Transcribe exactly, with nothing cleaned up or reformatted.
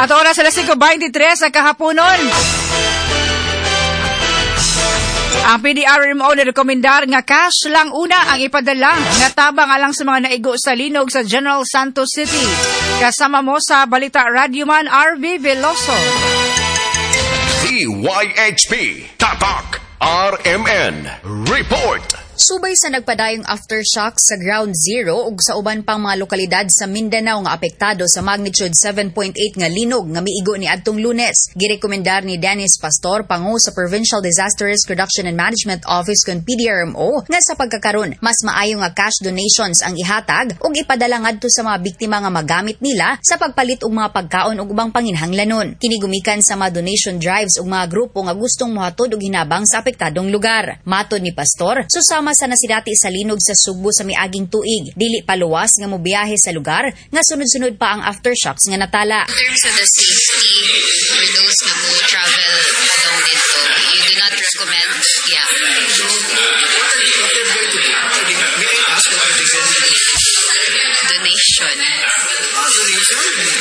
At oras alas singko twenty-three sa kahaponon. Ang P D R M O na rekomendar nga cash lang una ang ipadala nga tabang alang sa mga naigo sa linog sa General Santos City. Kasama mo sa Balita Radyoman R V Veloso. D Y H P Tatak R M N Report. Subay sa nagpadayong aftershock sa Ground Zero ug sa uban pang mga lokalidad sa Mindanao nga apektado sa magnitude seven point eight nga linog nga miigo ni adtong Lunes. Girekomendar ni Dennis Pastor, pangu sa Provincial Disaster Risk Reduction and Management Office kon P D R M O, nga sa pagkakaron mas maayo nga cash donations ang ihatag ug ipadala ngadto sa mga biktima nga magamit nila sa pagpalit og mga pagkaon ug ubang panginhanglanon. Kini gumikan sa mga donation drives ug mga grupo nga gustong mohatod og hinabang sa apektadong lugar. Matod ni Pastor, susama sa nasidati sa linog sa Sugbo sa miaging tuig, dili paluwas nga mobiyahe sa lugar nga sunod-sunod pa ang aftershocks nga natala. In terms of the safety for those na who travel along dito, you do not recommend, yeah. Donation.